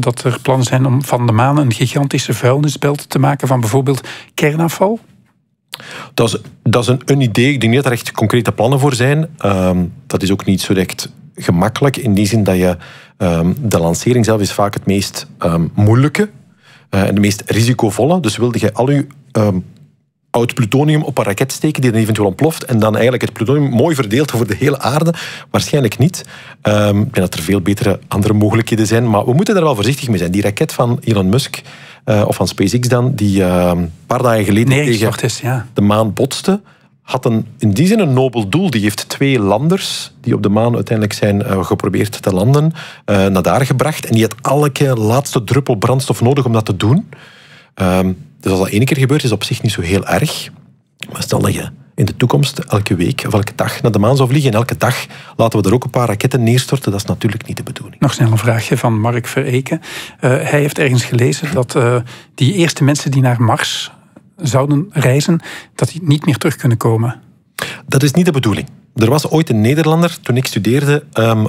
dat er plannen zijn om van de maan een gigantische vuilnisbelt te maken van bijvoorbeeld kernafval? Dat is een idee. Ik denk niet dat er echt concrete plannen voor zijn. Dat is ook niet zo echt gemakkelijk. In die zin dat je... de lancering zelf is vaak het meest moeilijke en de meest risicovolle. Dus wilde je al je oud plutonium op een raket steken die dan eventueel ontploft en dan eigenlijk het plutonium mooi verdeeld over de hele aarde? Waarschijnlijk niet. Ik denk dat er veel betere andere mogelijkheden zijn, maar we moeten daar wel voorzichtig mee zijn. Die raket van Elon Musk, of van SpaceX dan, die een paar dagen geleden tegen de maan botste, had in die zin een nobel doel. Die heeft 2 landers die op de maan uiteindelijk zijn geprobeerd te landen, naar daar gebracht. En die had elke laatste druppel brandstof nodig om dat te doen. Dus als dat 1 keer gebeurt, is op zich niet zo heel erg. Maar stel dat je in de toekomst elke week of elke dag naar de maan zou vliegen en elke dag laten we er ook een paar raketten neerstorten, dat is natuurlijk niet de bedoeling. Nog snel een vraagje van Mark Vereken. Hij heeft ergens gelezen dat die eerste mensen die naar Mars zouden reizen, dat die niet meer terug kunnen komen. Dat is niet de bedoeling. Er was ooit een Nederlander, toen ik studeerde,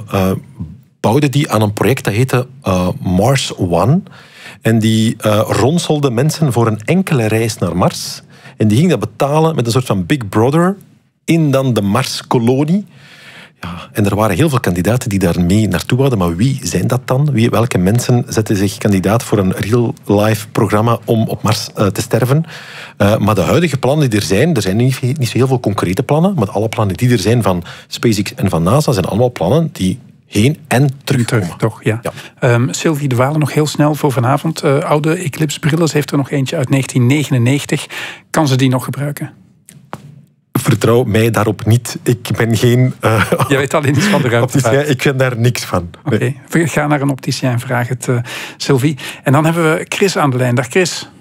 bouwde die aan een project dat heette Mars One. En die ronselde mensen voor een enkele reis naar Mars. En die ging dat betalen met een soort van Big Brother in dan de Marskolonie. Ja, en er waren heel veel kandidaten die daar mee naartoe hadden. Maar wie zijn dat dan? Welke mensen zetten zich kandidaat voor een real-life programma om op Mars te sterven? Maar de huidige plannen die er zijn niet zo heel veel concrete plannen. Maar alle plannen die er zijn van SpaceX en van NASA zijn allemaal plannen die heen en terugkomen. Toch, ja. Sylvie de Walen, nog heel snel voor vanavond. Oude Eclipse-brillen, ze heeft er nog eentje uit 1999. Kan ze die nog gebruiken? Vertrouw mij daarop niet. Ik ben geen... Jij weet alleen iets van de ruimtevaart. Ik vind daar niks van. Nee. Oké, ga naar een opticien en vraag het, Sylvie. En dan hebben we Chris aan de lijn. Dag Chris.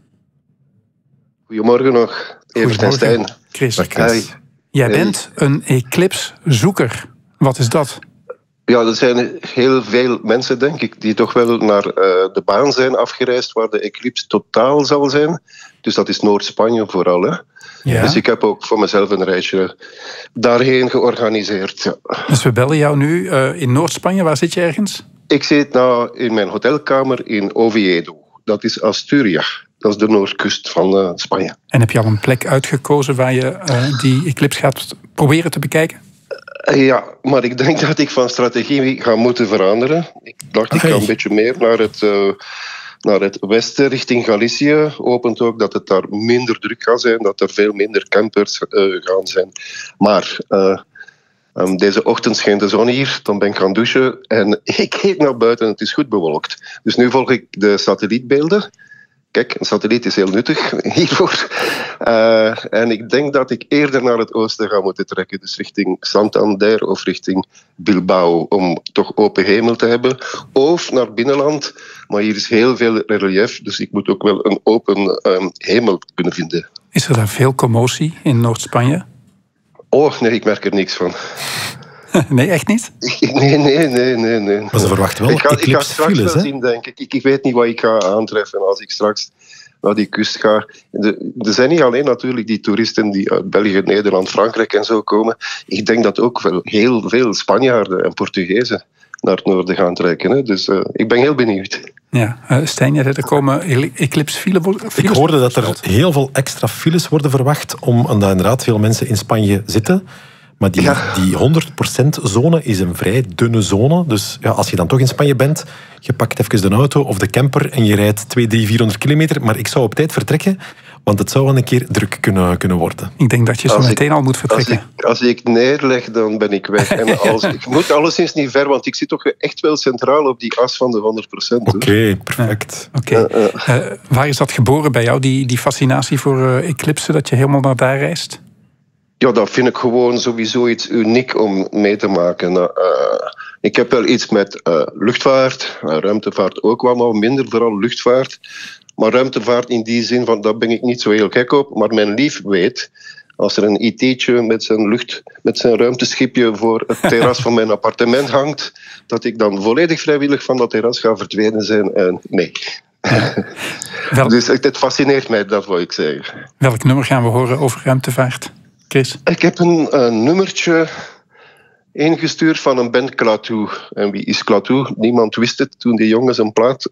Goedemorgen nog, Evert en Stijn. Chris. Dag Chris. Jij bent een eclipse-zoeker. Wat is dat? Ja, er zijn heel veel mensen, denk ik, die toch wel naar de baan zijn afgereisd waar de eclipse totaal zal zijn. Dus dat is Noord-Spanje vooral, hè. Ja. Dus ik heb ook voor mezelf een reisje daarheen georganiseerd. Ja. Dus we bellen jou nu in Noord-Spanje. Waar zit je ergens? Ik zit nou in mijn hotelkamer in Oviedo. Dat is Asturias. Dat is de noordkust van Spanje. En heb je al een plek uitgekozen waar je die eclipse gaat proberen te bekijken? Ja, maar ik denk dat ik van strategie ga moeten veranderen. Ik dacht, ik ga een beetje meer naar het westen, richting Galicië. Opent ook dat het daar minder druk gaat zijn, dat er veel minder campers gaan zijn. Maar deze ochtend scheen de zon hier, dan ben ik gaan douchen en ik keek naar buiten en het is goed bewolkt. Dus nu volg ik de satellietbeelden. Kijk, een satelliet is heel nuttig hiervoor. En ik denk dat ik eerder naar het oosten ga moeten trekken. Dus richting Santander of richting Bilbao. Om toch open hemel te hebben. Of naar binnenland. Maar hier is heel veel relief. Dus ik moet ook wel een open hemel kunnen vinden. Is er daar veel commotie in Noord-Spanje? Oh, nee, ik merk er niks van. Nee, echt niet? Nee. Maar ze verwachten wel ik ga straks files, wel zien, denk ik. Ik weet niet wat ik ga aantreffen als ik straks naar die kust ga. Er zijn niet alleen natuurlijk die toeristen die uit België, Nederland, Frankrijk en zo komen. Ik denk dat ook wel heel veel Spanjaarden en Portugezen naar het noorden gaan trekken. Hè. Dus ik ben heel benieuwd. Ja, Stijn, er komen eclipse-files. Ik hoorde dat er heel veel extra files worden verwacht, omdat inderdaad veel mensen in Spanje zitten. Maar die 100% zone is een vrij dunne zone. Dus ja, als je dan toch in Spanje bent, je pakt even de auto of de camper en je rijdt 200, 300, 400 kilometer. Maar ik zou op tijd vertrekken, want het zou wel een keer druk kunnen worden. Ik denk dat je zo meteen al moet vertrekken. Als ik neerleg, dan ben ik weg. En ik moet alleszins niet ver, want ik zit toch echt wel centraal op die as van de 100%. Oké, perfect. Waar is dat geboren bij jou, die fascinatie voor eclipsen, dat je helemaal naar daar reist? Ja, dat vind ik gewoon sowieso iets uniek om mee te maken. Ik heb wel iets met luchtvaart, ruimtevaart ook wel, maar minder vooral luchtvaart. Maar ruimtevaart in die zin, van, daar ben ik niet zo heel gek op. Maar mijn lief weet, als er een IT'tje met zijn ruimteschipje voor het terras van mijn appartement hangt, dat ik dan volledig vrijwillig van dat terras ga verdwenen zijn. En nee. Dus het fascineert mij, dat wil ik zeggen. Welk nummer gaan we horen over ruimtevaart? Chris? Ik heb een nummertje ingestuurd van een band Klaatu. En wie is Klaatu? Niemand wist het toen die jongens een plaat